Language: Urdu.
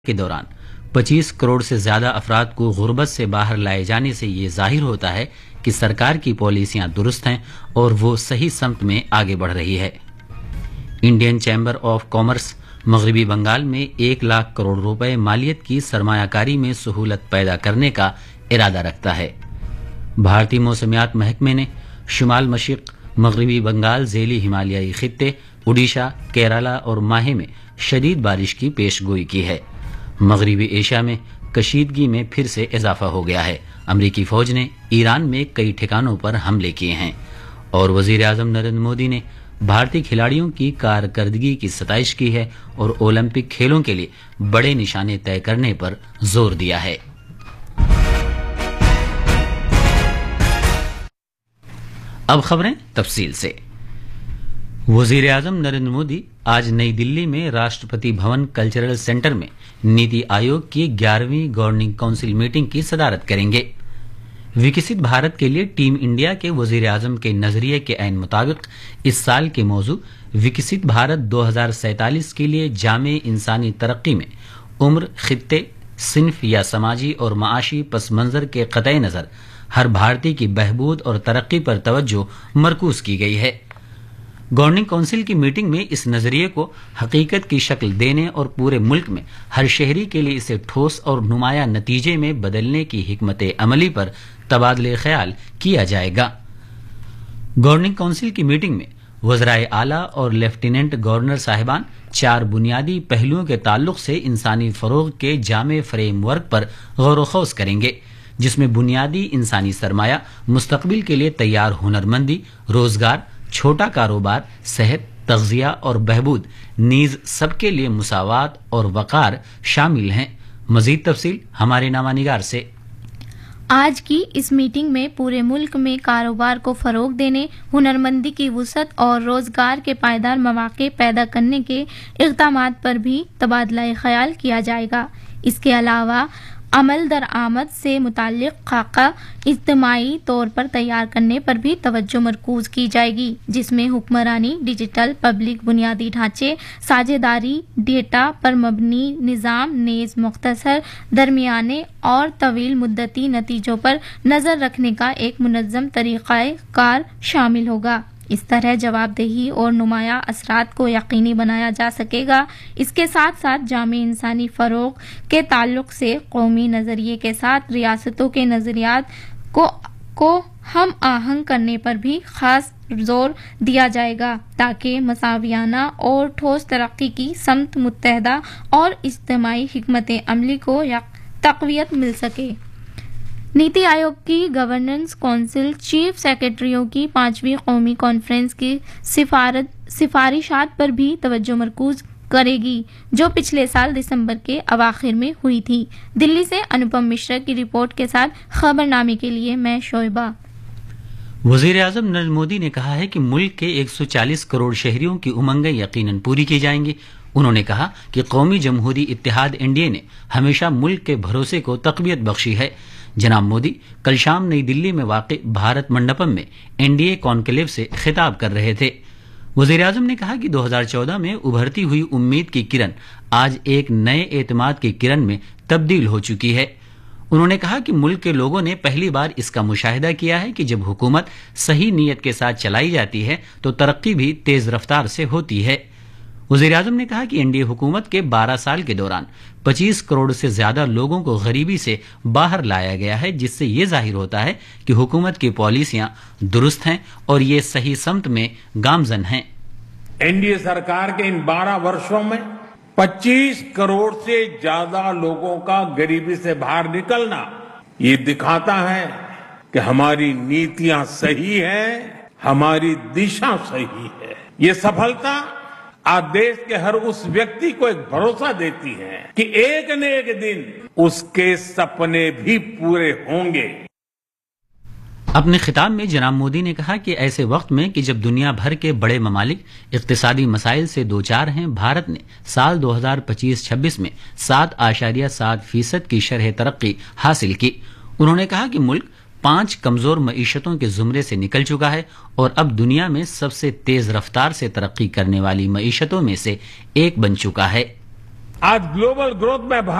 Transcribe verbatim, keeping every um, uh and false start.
کے دوران پچیس کروڑ سے زیادہ افراد کو غربت سے باہر لائے جانے سے یہ ظاہر ہوتا ہے کہ سرکار کی پالیسیاں درست ہیں اور وہ صحیح سمت میں آگے بڑھ رہی ہے۔ انڈین چیمبر آف کامرس مغربی بنگال میں ایک لاکھ کروڑ روپے مالیت کی سرمایہ کاری میں سہولت پیدا کرنے کا ارادہ رکھتا ہے۔ بھارتی موسمیات محکمے نے شمال مشرق مغربی بنگال، ذیلی ہمالیائی خطے، اڈیشہ، کیرالہ اور ماہے میں شدید بارش کی پیش گوئی کی ہے۔ مغربی ایشیا میں کشیدگی میں پھر سے اضافہ ہو گیا ہے۔ امریکی فوج نے ایران میں کئی ٹھکانوں پر حملے کیے ہیں اور وزیر اعظم نریندر مودی نے بھارتی کھلاڑیوں کی کارکردگی کی ستائش کی ہے اور اولمپک کھیلوں کے لیے بڑے نشانے طے کرنے پر زور دیا ہے۔ اب خبریں تفصیل سے۔ وزیر اعظم نریندر مودی آج نئی دلی میں راشٹرپتی بھون کلچرل سینٹر میں نیتی آیوگ کی گیارہویں گورننگ کونسل میٹنگ کی صدارت کریں گے۔ وکست بھارت کے لیے ٹیم انڈیا کے وزیر اعظم کے نظریے کے عین مطابق اس سال کے موضوع وکست بھارت دو ہزار سینتالیس کے لیے جامع انسانی ترقی میں عمر، خطے، صنف یا سماجی اور معاشی پس منظر کے قطع نظر ہر بھارتی کی بہبود اور ترقی پر توجہ مرکوز کی گئی ہے۔ گورننگ کونسل کی میٹنگ میں اس نظریے کو حقیقت کی شکل دینے اور پورے ملک میں ہر شہری کے لیے اسے ٹھوس اور نمایاں نتیجے میں بدلنے کی حکمت عملی پر تبادلہ خیال کیا جائے گا۔ گورننگ کونسل کی میٹنگ میں وزرائے اعلیٰ اور لیفٹیننٹ گورنر صاحبان چار بنیادی پہلوؤں کے تعلق سے انسانی فروغ کے جامع فریم ورک پر غور و خوض کریں گے، جس میں بنیادی انسانی سرمایہ، مستقبل کے لیے تیار ہنرمندی، روزگار، چھوٹا کاروبار، صحت، تغذیہ اور بہبود، نیز سب کے لیے مساوات اور وقار شامل ہیں۔ مزید تفصیل ہمارے نامہ نگار سے۔ آج کی اس میٹنگ میں پورے ملک میں کاروبار کو فروغ دینے، ہنرمندی کی وسعت اور روزگار کے پائیدار مواقع پیدا کرنے کے اقدامات پر بھی تبادلہ خیال کیا جائے گا۔ اس کے علاوہ عمل درآمد سے متعلق خاکہ اجتماعی طور پر تیار کرنے پر بھی توجہ مرکوز کی جائے گی، جس میں حکمرانی، ڈیجیٹل پبلک بنیادی ڈھانچے، ساجھیداری، ڈیٹا پر مبنی نظام نیز مختصر، درمیانے اور طویل مدتی نتیجوں پر نظر رکھنے کا ایک منظم طریقہ کار شامل ہوگا۔ اس طرح جواب دہی اور نمایاں اثرات کو یقینی بنایا جا سکے گا۔ اس کے ساتھ ساتھ جامع انسانی فروغ کے تعلق سے قومی نظریے کے ساتھ ریاستوں کے نظریات کو کو ہم آہنگ کرنے پر بھی خاص زور دیا جائے گا تاکہ مساویانہ اور ٹھوس ترقی کی سمت متحدہ اور اجتماعی حکمت عملی کو تقویت مل سکے۔ نیتی آیوگ کی گورننس کونسل چیف سیکرٹریوں کی پانچویں قومی کانفرنس کی سفارشات پر بھی توجہ مرکوز کرے گی، جو پچھلے سال دسمبر کے اواخر میں ہوئی تھی۔ دلی سے انوپم مشرا کی رپورٹ کے ساتھ خبر نامے کے لیے میں شعیبہ۔ وزیر اعظم نریندر مودی نے کہا ہے کہ ملک کے ایک سو چالیس کروڑ شہریوں کی امنگیں یقیناً پوری کی جائیں گی۔ انہوں نے کہا کہ قومی جمہوری اتحاد این ڈی اے نے ہمیشہ ملک کے بھروسے کو تقویت بخشی ہے۔ جناب مودی کل شام نئی دلی میں واقع بھارت منڈپم میں این ڈی اے کانکلیو سے خطاب کر رہے تھے۔ وزیر اعظم نے کہا کہ دو ہزار چودہ میں ابھرتی ہوئی امید کی کرن آج ایک نئے اعتماد کی کرن میں تبدیل ہو چکی ہے۔ انہوں نے کہا کہ ملک کے لوگوں نے پہلی بار اس کا مشاہدہ کیا ہے کہ جب حکومت صحیح نیت کے ساتھ چلائی جاتی ہے تو ترقی بھی تیز رفتار سے ہوتی ہے۔ وزیر اعظم نے کہا کہ این ڈی اے حکومت کے بارہ سال کے دوران پچیس کروڑ سے زیادہ لوگوں کو غریبی سے باہر لایا گیا ہے، جس سے یہ ظاہر ہوتا ہے کہ حکومت کی پالیسیاں درست ہیں اور یہ صحیح سمت میں گامزن ہیں۔ این ڈی اے سرکار کے ان بارہ برسوں میں پچیس کروڑ سے زیادہ لوگوں کا غریبی سے باہر نکلنا یہ دکھاتا ہے کہ ہماری نیتیاں صحیح ہیں، ہماری دشا صحیح ہے۔ یہ سفلتا آج دیش کے ہر اس ویکتی کو ایک بھروسہ دیتی ہے کہ ایک نہ ایک دن اس کے سپنے بھی پورے ہوں گے۔ اپنے خطاب میں جناب مودی نے کہا کہ ایسے وقت میں کہ جب دنیا بھر کے بڑے ممالک اقتصادی مسائل سے دوچار ہیں، بھارت نے سال دو ہزار پچیس چھبیس میں سات اشاریہ سات فیصد کی شرح ترقی حاصل کی۔ انہوں نے کہا کہ ملک پانچ کمزور معیشتوں کے زمرے سے نکل چکا ہے اور اب دنیا میں سب سے تیز رفتار سے ترقی کرنے والی معیشتوں میں سے ایک بن چکا ہے۔ आज ग्लोबल ग्रोथ में